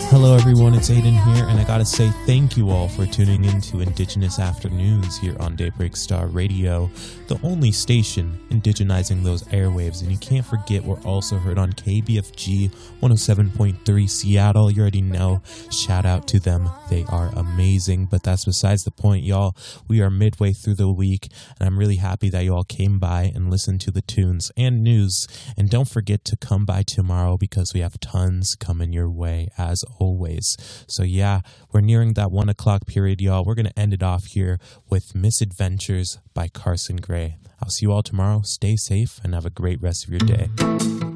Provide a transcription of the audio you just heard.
Hello everyone, it's Aiden here, and I gotta say thank you all for tuning in to Indigenous Afternoons here on Daybreak Star Radio, the only station indigenizing those airwaves. And you can't forget we're also heard on KBFG 107.3 Seattle. You already know, shout out to them, they are amazing. But that's besides the point, y'all. We are midway through the week, and I'm really happy that you all came by and listened to the tunes and news. And don't forget to come by tomorrow because we have tons coming your way as always. So yeah, we're nearing that 1 o'clock period, y'all. We're going to end it off here with Misadventures by Carson Gray. I'll see you all tomorrow. Stay safe and have a great rest of your day.